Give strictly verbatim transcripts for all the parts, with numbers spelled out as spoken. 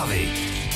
Zprávy.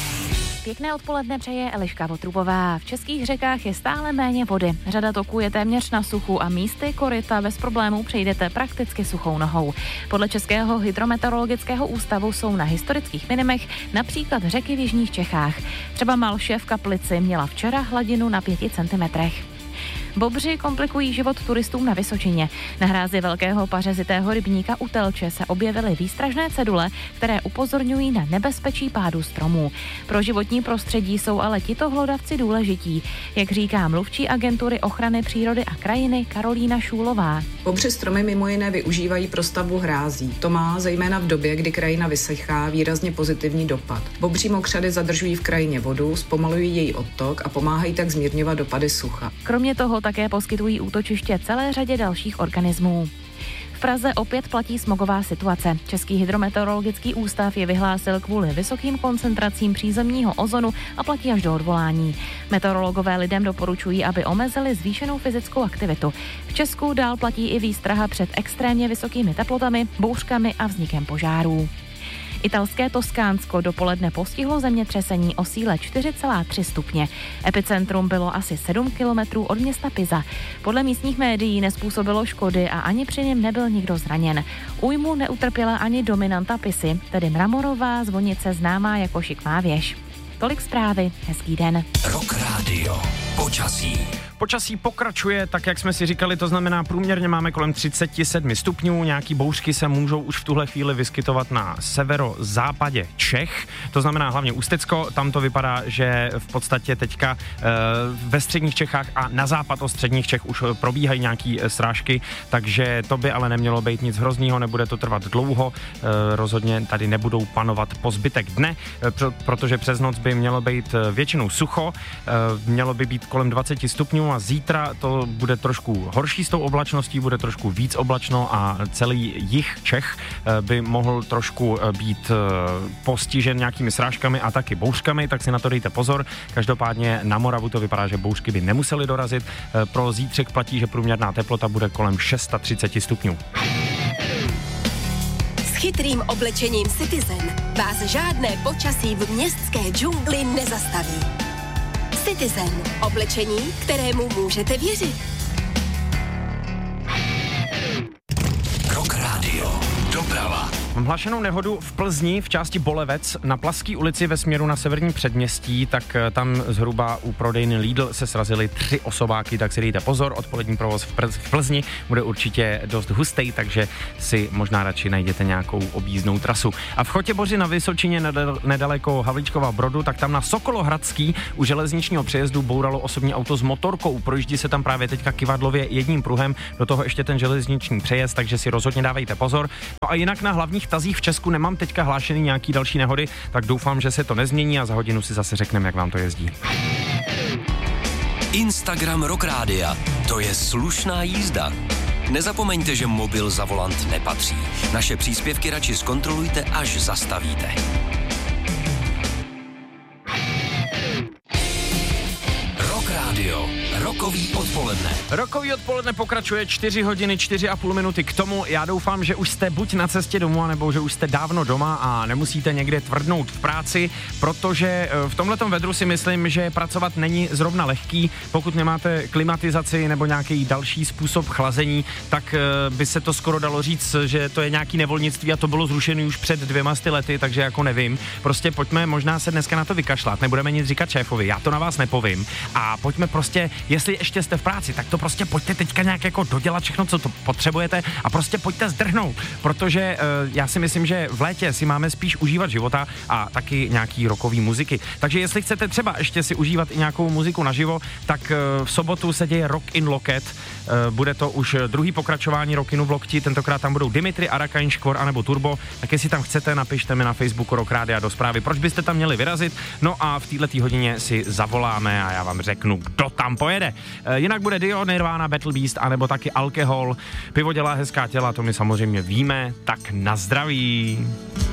Pěkné odpoledne přeje Eliška Votrubová. V českých řekách je stále méně vody. Řada toků je téměř na suchu a místy koryta bez problémů přejdete prakticky suchou nohou. Podle Českého hydrometeorologického ústavu jsou na historických minimech například řeky v jižních Čechách. Třeba Malše v Kaplici měla včera hladinu na pěti centimetrech. Bobři komplikují život turistům na Vysočině. Na hrázi velkého pařezitého rybníka u Telče se objevily výstražné cedule, které upozorňují na nebezpečí pádu stromů. Pro životní prostředí jsou ale tito hlodavci důležití, jak říká mluvčí agentury ochrany přírody a krajiny Karolína Šůlová. Bobři stromy mimo jiné využívají pro stavbu hrází. To má zejména v době, kdy krajina vysychá, výrazně pozitivní dopad. Bobří mokřady zadržují v krajině vodu, zpomalují její odtok a pomáhají tak zmírňovat dopady sucha. Kromě toho také poskytují útočiště celé řadě dalších organismů. V Praze opět platí smogová situace. Český hydrometeorologický ústav je vyhlásil kvůli vysokým koncentracím přízemního ozonu a platí až do odvolání. Meteorologové lidem doporučují, aby omezili zvýšenou fyzickou aktivitu. V Česku dál platí i výstraha před extrémně vysokými teplotami, bouřkami a vznikem požárů. Italské Toskánsko dopoledne postihlo zemětřesení o síle čtyři celá tři stupně. Epicentrum bylo asi sedm kilometrů od města Pisa. Podle místních médií nezpůsobilo škody a ani při něm nebyl nikdo zraněn. Újmu neutrpěla ani dominanta Pisy, tedy mramorová zvonice známá jako šikmá věž. Tolik zprávy, hezký den. Rock Radio. Počasí. Počasí pokračuje, tak jak jsme si říkali, to znamená průměrně máme kolem třicet sedm stupňů, nějaký bouřky se můžou už v tuhle chvíli vyskytovat na severozápadě Čech, to znamená hlavně Ústecko, tam to vypadá, že v podstatě teďka e, ve středních Čechách a na západ od středních Čech už probíhají nějaký srážky, takže to by ale nemělo být nic hroznýho, nebude to trvat dlouho, e, rozhodně tady nebudou panovat po zbytek dne, e, pro, protože přes noc by mělo být většinou sucho, e, mělo by být kolem dvacet stupňů a zítra to bude trošku horší s tou oblačností, bude trošku víc oblačno a celý jih Čech by mohl trošku být postižen nějakými srážkami a taky bouřkami, tak si na to dejte pozor. Každopádně na Moravu to vypadá, že bouřky by nemusely dorazit. Pro zítřek platí, že průměrná teplota bude kolem třicet šest stupňů. S chytrým oblečením Citizen vás žádné počasí v městské džungli nezastaví. Citizen. Oblečení, kterému můžete věřit. Rock Radio. Doprava. Mám hlášenou nehodu v Plzni v části Bolevec na Plaské ulici ve směru na severní předměstí, tak tam zhruba u prodejny Lidl se srazily tři osobáky, tak si dejte pozor, odpolední provoz v, Prz, v Plzni bude určitě dost hustý, takže si možná radši najděte nějakou objízdnou trasu. A v Chotěboři na Vysočině nedaleko Havlíčkova Brodu, tak tam na Sokolohradský u železničního přejezdu bouralo osobní auto s motorkou, projíždí se tam právě teďka kyvadlově jedním pruhem, do toho ještě ten železniční přejezd, takže si rozhodně dávejte pozor. No a jinak na hlavních tazích v Česku nemám teďka hlášený nějaký další nehody, tak doufám, že se to nezmění a za hodinu si zase řekneme, jak vám to jezdí. Instagram Rock Rádia. To je slušná jízda. Nezapomeňte, že mobil za volant nepatří. Naše příspěvky radši zkontrolujte, až zastavíte. Rock Radio. Rokový odpoledne. Rokový odpoledne pokračuje čtyři hodiny, čtyři a půl minuty k tomu. Já doufám, že už jste buď na cestě domů, nebo že už jste dávno doma a nemusíte někde tvrdnout v práci, protože v tomhletom vedru si myslím, že pracovat není zrovna lehký. Pokud nemáte klimatizaci nebo nějaký další způsob chlazení, tak by se to skoro dalo říct, že to je nějaký nevolnictví a to bylo zrušené už před dvěma sty lety, takže jako nevím. Prostě pojďme možná se dneska na to vykašlat, nebudeme nic říkat šéfovi, já to na vás nepovím a pojďme prostě, jestli ještě jste v práci, tak to prostě pojďte teďka nějak jako dodělat všechno, co to potřebujete a prostě pojďte zdrhnout, protože uh, já si myslím, že v létě si máme spíš užívat života a taky nějaký rockový muziky. Takže jestli chcete třeba ještě si užívat i nějakou muziku naživo, tak uh, v sobotu se děje Rock in Loket. Uh, bude to už druhý pokračování Rockinu v Lokti, tentokrát tam budou Dimitri, Arakain, Škvor anebo Turbo. Tak jestli tam chcete, napište mi na Facebooku Rock Rádia do zprávy, proč byste tam měli vyrazit. No a v této hodině si zavoláme a já vám řeknu, kdo tam pojede. Uh, jinak bude Dio, Nirvana, Battle Beast anebo taky Alkohol. Pivo dělá hezká těla, to my samozřejmě víme, tak na zdraví.